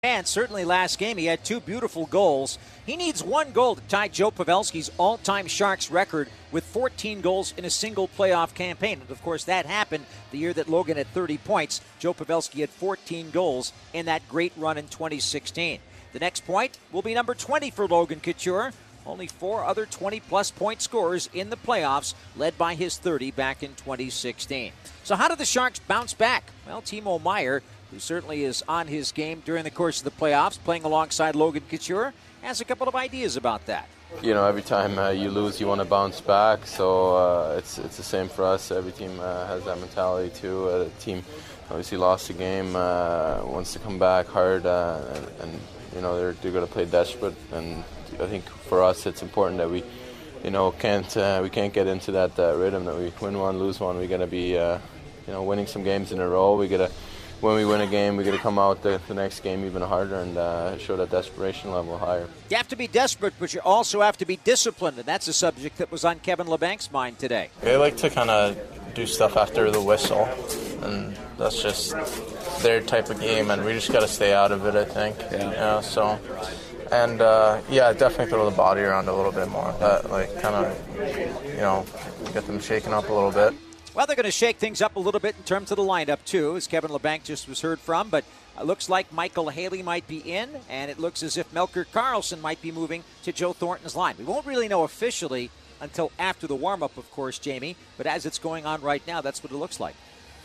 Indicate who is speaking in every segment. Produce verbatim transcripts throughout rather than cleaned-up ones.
Speaker 1: And certainly last game, he had two beautiful goals. He needs one goal to tie Joe Pavelski's all-time Sharks record with fourteen goals in a single playoff campaign. And, of course, that happened the year that Logan had thirty points. Joe Pavelski had fourteen goals in that great run in twenty sixteen. The next point will be number twenty for Logan Couture. Only four other twenty-plus point scorers in the playoffs, led by his thirty back in twenty sixteen. So how did the Sharks bounce back? Well, Timo Meier, who certainly is on his game during the course of the playoffs, playing alongside Logan Couture, has a couple of ideas about that.
Speaker 2: You know, every time uh, you lose, you want to bounce back. So uh, it's it's the same for us. Every team uh, has that mentality too. Uh, the team obviously lost the game, uh, wants to come back hard, uh, and, and you know they're they're going to play desperate. And I think for us, it's important that we, you know, can't uh, we can't get into that uh, rhythm that we win one, lose one. We got to be, uh, you know, winning some games in a row. We got to. When we win a game, we got to come out the, the next game even harder and uh, show that desperation level higher.
Speaker 1: You have to be desperate, but you also have to be disciplined, and that's a subject that was on Kevin Labanc's mind today.
Speaker 3: They like to kind of do stuff after the whistle, and that's just their type of game, and we just got to stay out of it, I think. Yeah. You know, so, and uh, yeah, definitely throw the body around a little bit more. That like kind of, you know, get them shaken up a little bit.
Speaker 1: Well, they're going to shake things up a little bit in terms of the lineup, too, as Kevin Labanc just was heard from. But it looks like Michael Haley might be in, and it looks as if Melker Karlsson might be moving to Joe Thornton's line. We won't really know officially until after the warm-up, of course, Jamie. But as it's going on right now, that's what it looks like.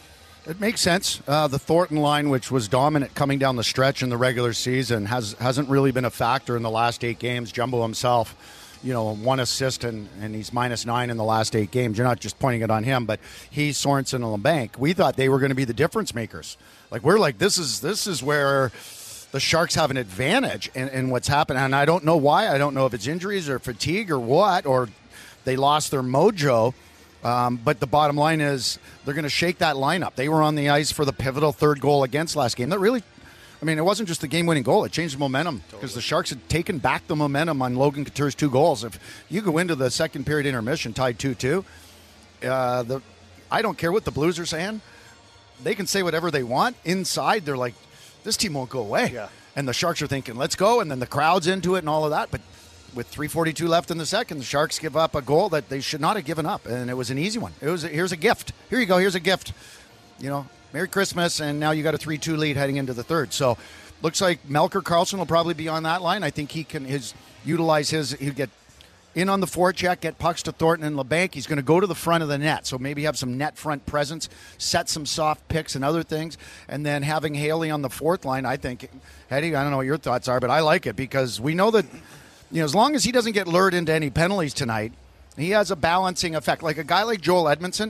Speaker 4: It makes sense. Uh, the Thornton line, which was dominant coming down the stretch in the regular season, has, hasn't really been a factor in the last eight games. Jumbo himself, you know, one assist, and, and he's minus nine in the last eight games. You're not just pointing it on him, but he, Sorensen, and Labanc. We thought they were going to be the difference makers. Like, we're like, this is this is where the Sharks have an advantage in, in what's happened. And I don't know why. I don't know if it's injuries or fatigue or what, or they lost their mojo. Um, but the bottom line is they're going to shake that lineup. They were on the ice for the pivotal third goal against last game. That really, I mean, it wasn't just the game-winning goal. It changed the momentum because totally. The Sharks had taken back the momentum on Logan Couture's two goals. If you go into the second period intermission tied two two, uh, the I don't care what the Blues are saying. They can say whatever they want. Inside, they're like, this team won't go away.
Speaker 5: Yeah.
Speaker 4: And the Sharks are thinking, let's go. And then the crowd's into it and all of that. But with three forty-two left in the second, the Sharks give up a goal that they should not have given up. And it was an easy one. It was a, here's a gift. Here you go. Here's a gift. You know, Merry Christmas, and now you got a three two lead heading into the third. So looks like Melker Karlsson will probably be on that line. I think he can his utilize his he'll get in on the forecheck, get pucks to Thornton and Labanc. He's going to go to the front of the net, so maybe have some net front presence, set some soft picks and other things, and then having Haley on the fourth line. I think, Eddie, I don't know what your thoughts are, but I like it because we know that, you know, as long as he doesn't get lured into any penalties tonight, he has a balancing effect. Like a guy like Joel Edmondson,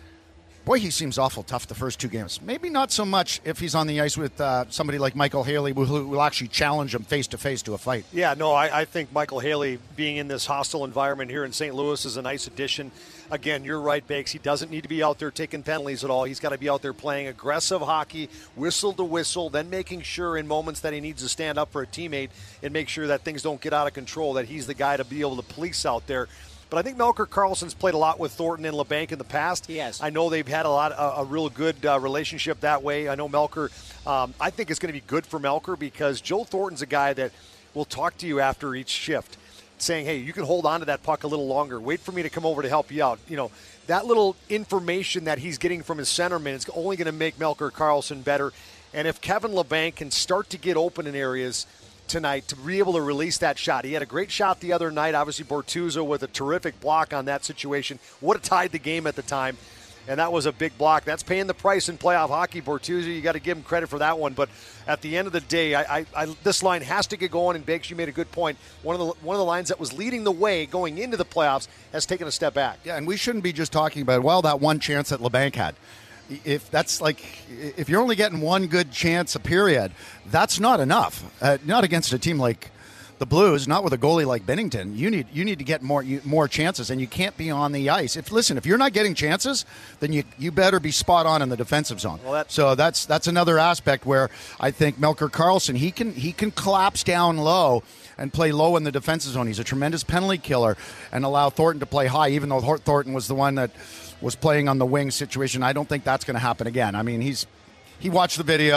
Speaker 4: boy, he seems awful tough the first two games. Maybe not so much if he's on the ice with uh, somebody like Michael Haley who will actually challenge him face-to-face to a fight.
Speaker 5: Yeah, no, I, I think Michael Haley being in this hostile environment here in Saint Louis is a nice addition. Again, you're right, Bakes. He doesn't need to be out there taking penalties at all. He's got to be out there playing aggressive hockey, whistle to whistle, then making sure in moments that he needs to stand up for a teammate and make sure that things don't get out of control, that he's the guy to be able to police out there. But I think Melker Karlsson's played a lot with Thornton and Labanc in the past.
Speaker 1: He has.
Speaker 5: I know they've had a lot, a, a real good uh, relationship that way. I know Melker. Um, I think it's going to be good for Melker because Joe Thornton's a guy that will talk to you after each shift, saying, "Hey, you can hold on to that puck a little longer. Wait for me to come over to help you out." You know, that little information that he's getting from his centerman is only going to make Melker Karlsson better. And if Kevin Labanc can start to get open in areas tonight to be able to release that shot. He had a great shot the other night. Obviously, Bortuzzo with a terrific block on that situation. Would have tied the game at the time, and that was a big block. That's paying the price in playoff hockey. Bortuzzo, you got to give him credit for that one. But at the end of the day, I, I, I, this line has to get going, and Bakes, you made a good point. One of the one of the lines that was leading the way going into the playoffs has taken a step back.
Speaker 4: Yeah, and we shouldn't be just talking about, well, that one chance that Labanc had. If that's like, if you're only getting one good chance a period, that's not enough. Uh, not against a team like the Blues, not with a goalie like Binnington. You need you need to get more you, more chances, and you can't be on the ice. If listen, if you're not getting chances, then you you better be spot on in the defensive zone.
Speaker 5: Well, that,
Speaker 4: so that's that's another aspect where I think Melker Karlsson he can he can collapse down low and play low in the defensive zone. He's a tremendous penalty killer, and allow Thornton to play high, even though Thornton was the one that was playing on the wing situation. I don't think that's going to happen again. I mean, he's he watched the video.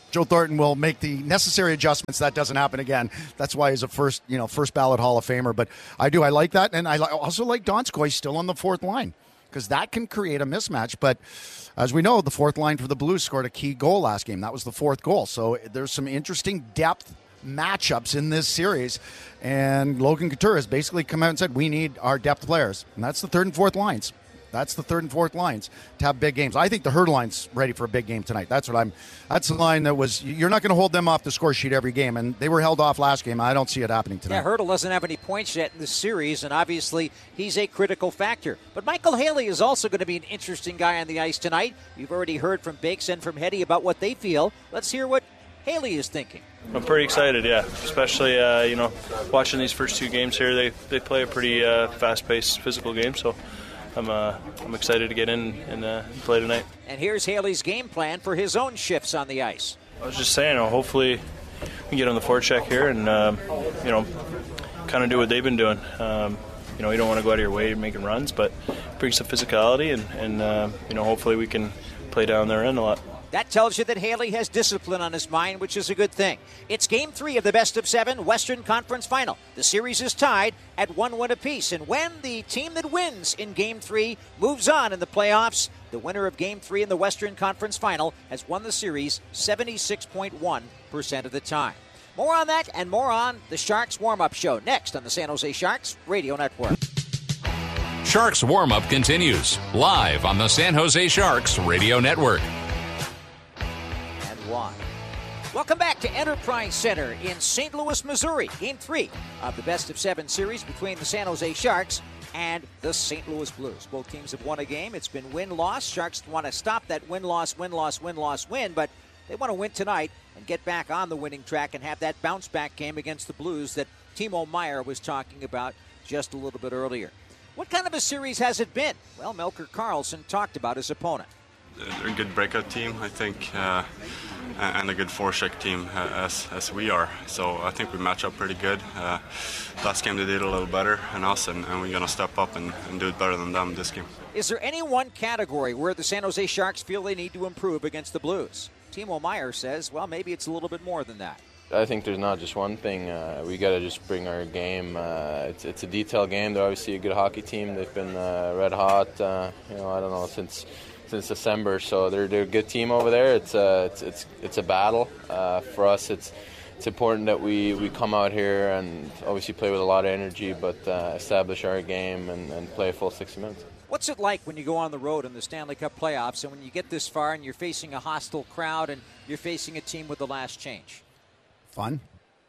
Speaker 4: Joe Thornton will make the necessary adjustments. That doesn't happen again. That's why he's a first, you know, first ballot Hall of Famer. But I do, I like that, and I also like Donskoy still on the fourth line because that can create a mismatch. But as we know, the fourth line for the Blues scored a key goal last game. That was the fourth goal. So there's some interesting depth matchups in this series, and Logan Couture has basically come out and said we need our depth players, and that's the third and fourth lines. That's the third and fourth lines to have big games. I think the Herd line's ready for a big game tonight. That's what I'm. That's the line that was. You're not going to hold them off the score sheet every game, and they were held off last game. I don't see it happening tonight.
Speaker 1: Yeah, Hurdle doesn't have any points yet in the series, and obviously he's a critical factor. But Michael Haley is also going to be an interesting guy on the ice tonight. You've already heard from Bakes and from Hetty about what they feel. Let's hear what Haley is thinking.
Speaker 6: I'm pretty excited, yeah. Especially, uh, you know, watching these first two games here. They they play a pretty uh, fast-paced, physical game, so I'm uh, I'm excited to get in and uh, play tonight.
Speaker 1: And here's Haley's game plan for his own shifts on the ice.
Speaker 6: I was just saying, uh, hopefully we can get on the forecheck here and, uh, you know, kind of do what they've been doing. Um, you know, you don't want to go out of your way making runs, but bring some physicality and, and uh, you know, hopefully we can play down their end a lot.
Speaker 1: That tells you that Haley has discipline on his mind, which is a good thing. It's Game three of the best of seven Western Conference Final. The series is tied at one one apiece, and when the team that wins in Game three moves on in the playoffs, the winner of Game three in the Western Conference Final has won the series seventy-six point one percent of the time. More on that and more on the Sharks warm-up show next on the San Jose Sharks Radio Network.
Speaker 7: Sharks warm-up continues live on the San Jose Sharks Radio Network.
Speaker 1: Why? Welcome back to Enterprise Center in Saint Louis, Missouri. Game three of the best of seven series between the San Jose Sharks and the Saint Louis Blues. Both teams have won a game. It's been win-loss. Sharks want to stop that win-loss, win-loss, win-loss, win, but they want to win tonight and get back on the winning track and have that bounce-back game against the Blues that Timo Meier was talking about just a little bit earlier. What kind of a series has it been? Well, Melker Karlsson talked about his opponent.
Speaker 8: They're a good breakout team, I think, uh, and a good forecheck team uh, as as we are. So I think we match up pretty good. Uh, last game they did a little better than us, and, and we're going to step up and, and do it better than them this game.
Speaker 1: Is there any one category where the San Jose Sharks feel they need to improve against the Blues? Timo Meier says, well, maybe it's a little bit more than that.
Speaker 2: I think there's not just one thing. Uh, we got to just bring our game. Uh, it's it's a detailed game. They're obviously a good hockey team. They've been uh, red hot. Uh, you know, I don't know since. since December, so they're, they're a good team over there. It's a, it's it's, it's a battle. Uh, for us, it's it's important that we, we come out here and obviously play with a lot of energy, but uh, establish our game and, and play a full sixty minutes.
Speaker 1: What's it like when you go on the road in the Stanley Cup playoffs and when you get this far and you're facing a hostile crowd and you're facing a team with the last change?
Speaker 4: Fun.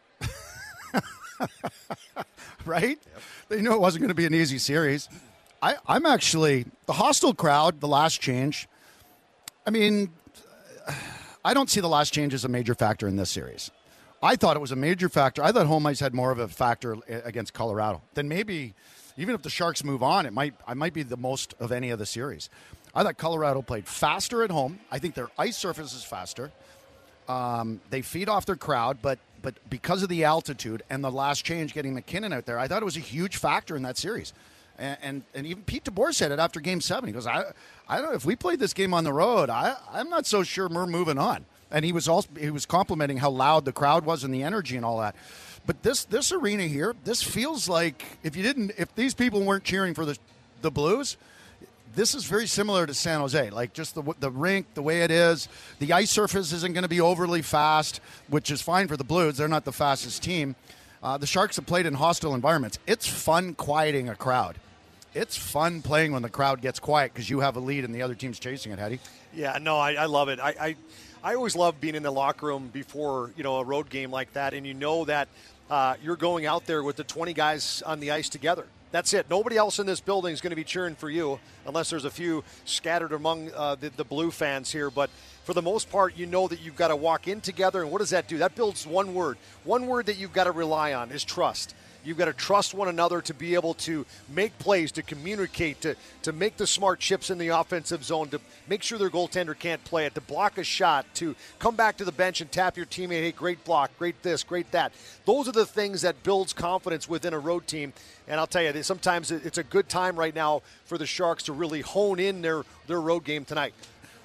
Speaker 4: Right? Yep. They knew it wasn't going to be an easy series. I, I'm actually, the hostile crowd, the last change, I mean, I don't see the last change as a major factor in this series. I thought it was a major factor. I thought home ice had more of a factor against Colorado. Then maybe, even if the Sharks move on, it might I might be the most of any of the series. I thought Colorado played faster at home. I think their ice surface is faster. Um, they feed off their crowd, but but because of the altitude and the last change getting McKinnon out there, I thought it was a huge factor in that series. And, and and even Pete DeBoer said it after Game Seven. He goes, I I don't know if we played this game on the road. I I'm not so sure we're moving on. And he was also he was complimenting how loud the crowd was and the energy and all that. But this this arena here, this feels like if you didn't if these people weren't cheering for the the Blues, this is very similar to San Jose. Like just the the rink, the way it is, the ice surface isn't going to be overly fast, which is fine for the Blues. They're not the fastest team. Uh, the Sharks have played in hostile environments. It's fun quieting a crowd. It's fun playing when the crowd gets quiet because you have a lead and the other team's chasing it, Hetty.
Speaker 5: Yeah, no, I, I love it. I, I I always love being in the locker room before, you know, a road game like that, and you know that uh, you're going out there with the twenty guys on the ice together. That's it. Nobody else in this building is going to be cheering for you unless there's a few scattered among uh, the, the Blue fans here. But for the most part, you know that you've got to walk in together, and what does that do? That builds one word. One word that you've got to rely on is trust. You've got to trust one another to be able to make plays, to communicate, to, to make the smart chips in the offensive zone, to make sure their goaltender can't play it, to block a shot, to come back to the bench and tap your teammate, hey, great block, great this, great that. Those are the things that builds confidence within a road team. And I'll tell you, sometimes it's a good time right now for the Sharks to really hone in their, their road game tonight.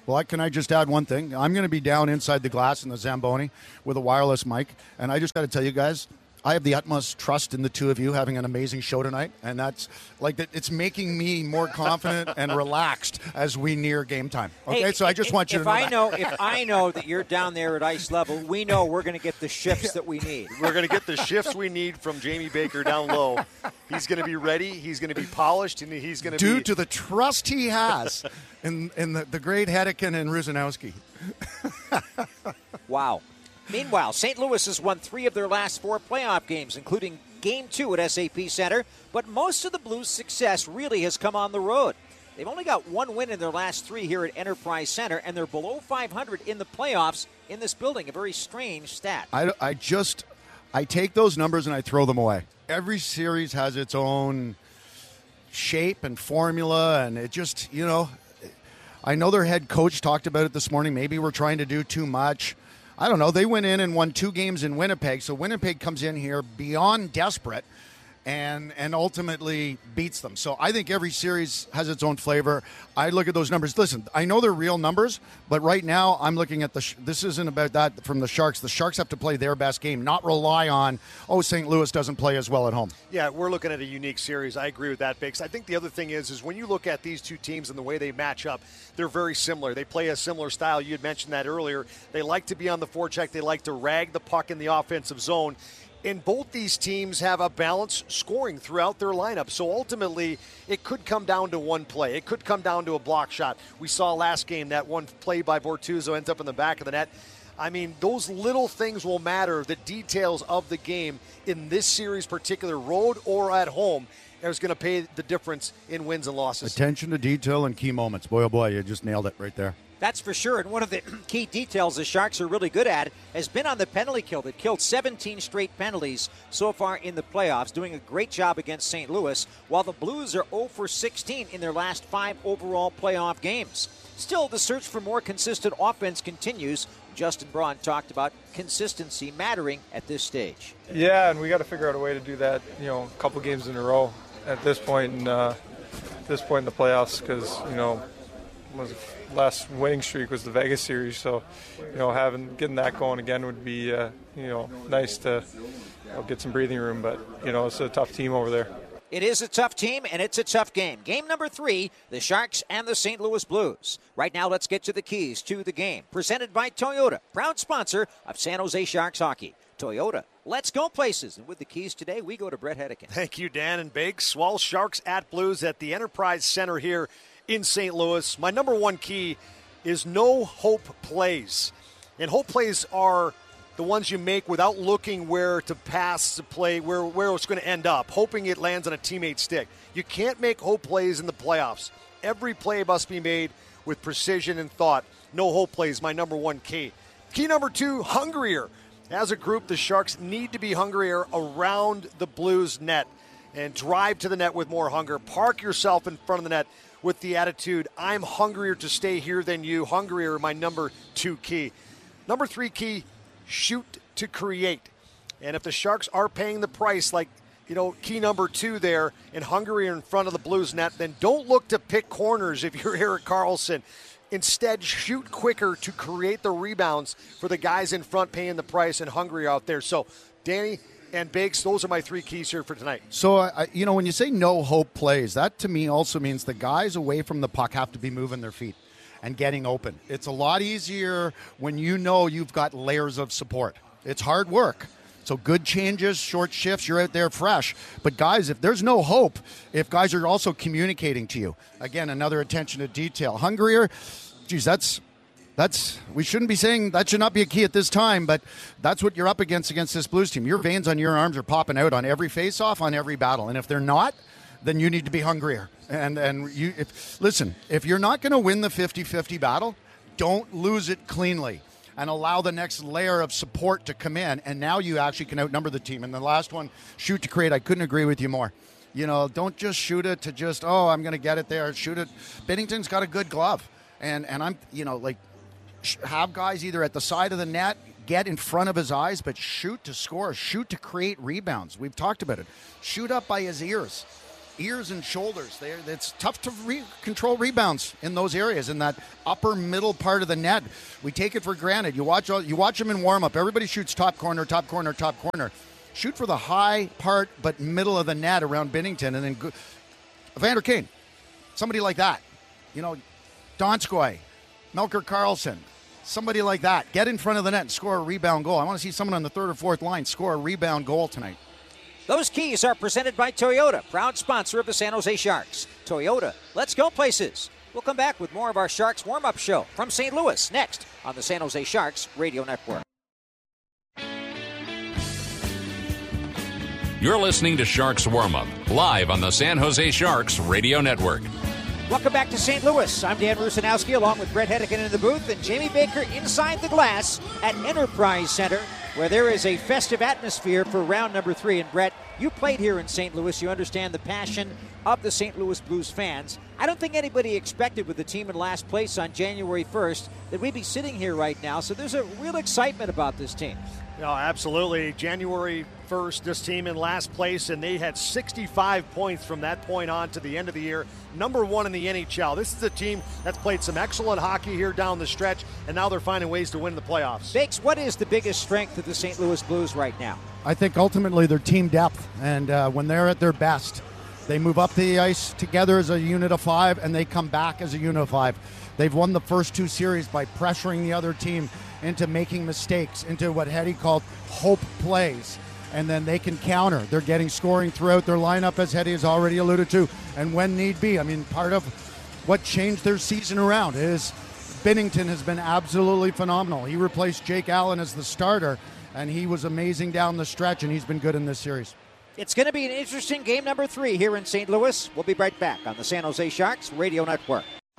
Speaker 4: Well, can I just add one thing? I'm going to be down inside the glass in the Zamboni with a wireless mic, and I just got to tell you guys, I have the utmost trust in the two of you having an amazing show tonight, and that's like that. It's making me more confident and relaxed as we near game time. Okay,
Speaker 1: hey,
Speaker 4: so I just
Speaker 1: if,
Speaker 4: want you
Speaker 1: if
Speaker 4: to know
Speaker 1: I
Speaker 4: that.
Speaker 1: know if I know that you're down there at ice level, we know we're going to get the shifts that we need.
Speaker 5: We're going to get the shifts we need from Jamie Baker down low. He's going to be ready. He's going to be polished, and he's going to
Speaker 4: due
Speaker 5: be
Speaker 4: to the trust he has in in the, the great Hedekin and Ruzanowski.
Speaker 1: Wow. Meanwhile, Saint Louis has won three of their last four playoff games, including Game two at S A P Center, but most of the Blues' success really has come on the road. They've only got one win in their last three here at Enterprise Center, and they're below five hundred in the playoffs in this building, a very strange stat.
Speaker 4: I, I just, I take those numbers and I throw them away. Every series has its own shape and formula, and it just, you know, I know their head coach talked about it this morning. Maybe we're trying to do too much. I don't know. They went in and won two games in Winnipeg, so Winnipeg comes in here beyond desperate and and ultimately beats them. So I think every series has its own flavor. I look at those numbers. Listen, I know they're real numbers, but right now I'm looking at the – this isn't about that from the Sharks. The Sharks have to play their best game, not rely on, oh, Saint Louis doesn't play as well at home.
Speaker 5: Yeah, we're looking at a unique series. I agree with that, Biggs. I think the other thing is, is when you look at these two teams and the way they match up, they're very similar. They play a similar style. You had mentioned that earlier. They like to be on the forecheck. They like to rag the puck in the offensive zone. And both these teams have a balanced scoring throughout their lineup. So ultimately, it could come down to one play. It could come down to a block shot. We saw last game that one play by Bortuzzo ends up in the back of the net. I mean, those little things will matter. The details of the game in this series, particular road or at home, is going to pay the difference in wins and losses.
Speaker 4: Attention to detail and key moments. Boy, oh boy, you just nailed it right there.
Speaker 1: That's for sure. And one of the key details the Sharks are really good at has been on the penalty kill. They've killed seventeen straight penalties so far in the playoffs, doing a great job against Saint Louis, while the Blues are zero for sixteen in their last five overall playoff games. Still, the search for more consistent offense continues. Justin Braun talked about consistency mattering at this stage.
Speaker 9: Yeah, and we got to figure out a way to do that, you know, a couple games in a row at this point in, uh, this point in the playoffs because, you know, was last winning streak was the Vegas series, so you know having getting that going again would be uh, you know nice to you know, get some breathing room. But you know it's a tough team over there.
Speaker 1: It is a tough team, and it's a tough game. Game number three, the Sharks and the Saint Louis Blues. Right now, let's get to the keys to the game. Presented by Toyota, proud sponsor of San Jose Sharks hockey. Toyota, let's go places. And with the keys today, we go to Brett Hedekin.
Speaker 5: Thank you, Dan and Biggs. Swell Sharks at Blues at the Enterprise Center here in Saint Louis. My number one key is no hope plays. And hope plays are the ones you make without looking where to pass the play, where, where it's going to end up, hoping it lands on a teammate's stick. You can't make hope plays in the playoffs. Every play must be made with precision and thought. No hope plays, my number one key. Key number two, hungrier. As a group, the Sharks need to be hungrier around the Blues net and drive to the net with more hunger. Park yourself in front of the net with the attitude, I'm hungrier to stay here than you. Hungrier, my number two key. Number three key, shoot to create. And if the Sharks are paying the price, like, you know, key number two there, and hungrier in front of the Blues net, then don't look to pick corners if you're Erik Karlsson. Instead, shoot quicker to create the rebounds for the guys in front paying the price and hungry out there. So, Danny and Biggs, those are my three keys here for tonight.
Speaker 4: So, I, you know, when you say no hope plays, that to me also means the guys away from the puck have to be moving their feet and getting open. It's a lot easier when you know you've got layers of support. It's hard work. So good changes, short shifts, you're out there fresh. But guys, if there's no hope, if guys are also communicating to you, again, another attention to detail. Hungrier, geez, that's, that's, we shouldn't be saying that should not be a key at this time, but that's what you're up against against this Blues team. Your veins on your arms are popping out on every face-off, on every battle. And if they're not, then you need to be hungrier. And and you, if listen, if you're not going to win the fifty-fifty battle, don't lose it cleanly. And allow the next layer of support to come in, and now you actually can outnumber the team. And the last one, shoot to create, I couldn't agree with you more. You know, don't just shoot it to just, oh, I'm going to get it there. Shoot it. Binnington's got a good glove. And, and I'm, you know, like, have guys either at the side of the net, get in front of his eyes, but shoot to score, shoot to create rebounds. We've talked about it. Shoot up by his ears. ears and shoulders. They're, it's tough to re- control rebounds in those areas, in that upper middle part of the net. We take it for granted. You watch you watch them in warm-up. Everybody shoots top corner, top corner, top corner. Shoot for the high part, but middle of the net around Binnington. And then go- Evander Kane, somebody like that. You know, Donskoy, Melker Karlsson, somebody like that. Get in front of the net and score a rebound goal. I want to see someone on the third or fourth line score a rebound goal tonight.
Speaker 1: Those keys are presented by Toyota, proud sponsor of the San Jose Sharks. Toyota, let's go places. We'll come back with more of our Sharks warm-up show from Saint Louis next on the San Jose Sharks Radio Network.
Speaker 7: You're listening to Sharks Warm-Up, live on the San Jose Sharks Radio Network.
Speaker 1: Welcome back to Saint Louis. I'm Dan Rusanowski along with Brett Hedican in the booth and Jamie Baker inside the glass at Enterprise Center, where there is a festive atmosphere for round number three. And Brett, you played here in Saint Louis. You understand the passion of the Saint Louis Blues fans. I don't think anybody expected, with the team in last place on January first, that we'd be sitting here right now. So there's a real excitement about this team.
Speaker 5: No, absolutely. January first, this team in last place, and they had sixty-five points from that point on to the end of the year. Number one in the N H L. This is a team that's played some excellent hockey here down the stretch, and now they're finding ways to win the playoffs.
Speaker 1: Bakes, what is the biggest strength of the Saint Louis Blues right now?
Speaker 4: I think ultimately their team depth, and uh, when they're at their best, they move up the ice together as a unit of five, and they come back as a unit of five. They've won the first two series by pressuring the other team into making mistakes, into what Hetty called hope plays, and then they can counter. They're getting scoring throughout their lineup, as Hetty has already alluded to, and when need be. I mean, part of what changed their season around is Binnington has been absolutely phenomenal. He replaced Jake Allen as the starter, and he was amazing down the stretch, and he's been good in this series.
Speaker 1: It's going to be an interesting game number three here in Saint Louis. We'll be right back on the San Jose Sharks Radio Network.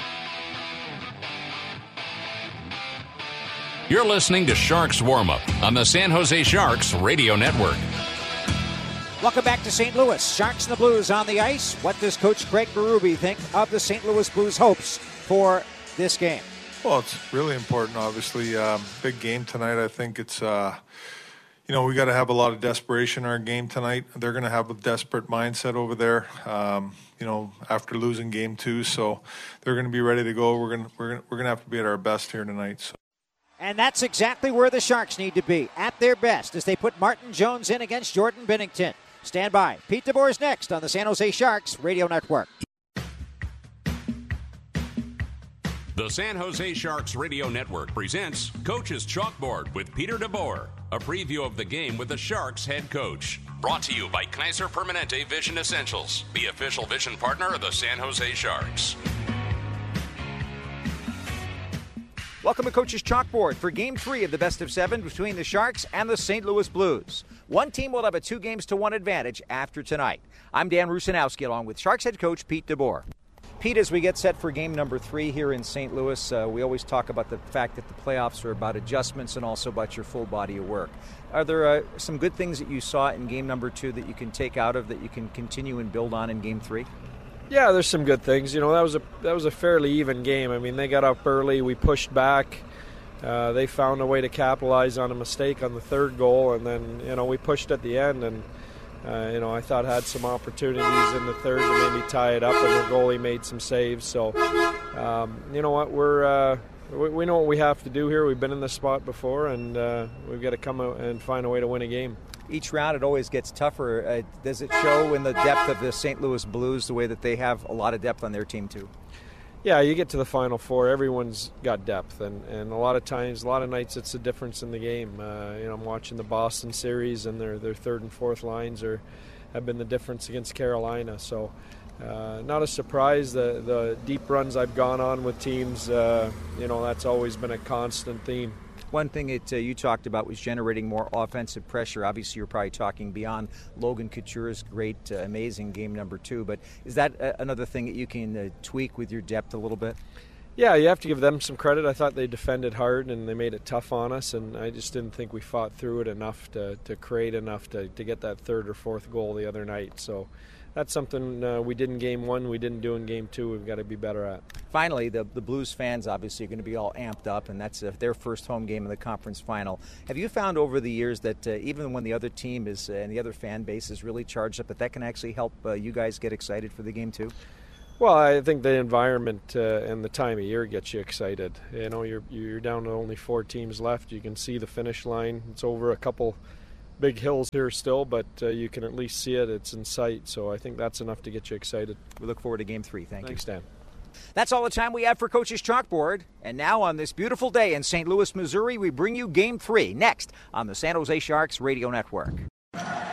Speaker 7: You're listening to Sharks Warm-Up on the San Jose Sharks Radio Network.
Speaker 1: Welcome back to Saint Louis. Sharks and the Blues on the ice. What does Coach Craig Berube think of the Saint Louis Blues' hopes for this game?
Speaker 10: Well, it's really important, obviously. Um, big game tonight. I think it's, uh, you know, we got to have a lot of desperation in our game tonight. They're going to have a desperate mindset over there, um, you know, after losing game two. So they're going to be ready to go. We're going to, we're going to, we're going to have to be at our best here tonight. So.
Speaker 1: And that's exactly where the Sharks need to be, at their best, as they put Martin Jones in against Jordan Binnington. Stand by. Pete DeBoer is next on the San Jose Sharks Radio Network.
Speaker 7: The San Jose Sharks Radio Network presents Coach's Chalkboard with Peter DeBoer, a preview of the game with the Sharks head coach. Brought to you by Kaiser Permanente Vision Essentials, the official vision partner of the San Jose Sharks.
Speaker 11: Welcome to Coach's Chalkboard for Game three of the best of seven between the Sharks and the Saint Louis Blues. One team will have a two games to one advantage after tonight. I'm Dan Rusanowski along with Sharks head coach Pete DeBoer. Pete, as we get set for game number three here in Saint Louis, uh, we always talk about the fact that the playoffs are about adjustments and also about your full body of work. Are there uh, some good things that you saw in game number two that you can take out of that you can continue and build on in game three?
Speaker 12: Yeah, there's some good things. You know, that was a that was a fairly even game. I mean, they got up early, we pushed back. Uh, they found a way to capitalize on a mistake on the third goal, and then, you know, we pushed at the end, and uh, you know, I thought had some opportunities in the third to maybe tie it up, and their goalie made some saves. So, um, you know what, we're uh, we, we know what we have to do here. We've been in this spot before, and uh, we've got to come out and find a way to win a game.
Speaker 11: Each round it always gets tougher. Uh, does it show in the depth of the Saint Louis Blues, the way that they have a lot of depth on their team too?
Speaker 12: Yeah, you get to the Final Four, everyone's got depth, and, and a lot of times, a lot of nights it's a difference in the game. Uh, you know, I'm watching the Boston series, and their their third and fourth lines are have been the difference against Carolina. So, uh, not a surprise. The the deep runs I've gone on with teams, uh, you know, that's always been a constant theme.
Speaker 11: One thing that uh, you talked about was generating more offensive pressure. Obviously, you're probably talking beyond Logan Couture's great, uh, amazing game number two. But is that uh, another thing that you can uh, tweak with your depth a little bit?
Speaker 12: Yeah, you have to give them some credit. I thought they defended hard and they made it tough on us, and I just didn't think we fought through it enough to, to create enough to, to get that third or fourth goal the other night. So that's something uh, we did in game one, we didn't do in game two. We've got to be better at.
Speaker 11: Finally, the, the Blues fans obviously are going to be all amped up, and that's uh, their first home game in the conference final. Have you found over the years that uh, even when the other team is uh, and the other fan base is really charged up, that that can actually help uh, you guys get excited for the game too?
Speaker 12: Well, I think the environment uh, and the time of year gets you excited. You know, you're you're down to only four teams left. You can see the finish line. It's over a couple big hills here still, but uh, you can at least see it. It's in sight. So I think that's enough to get you excited.
Speaker 11: We look forward to game three. Thank
Speaker 12: Thanks,
Speaker 11: you.
Speaker 12: Dan.
Speaker 11: That's all the time we have for Coach's Chalkboard. And now on this beautiful day in Saint Louis, Missouri, we bring you game three next on the San Jose Sharks Radio Network.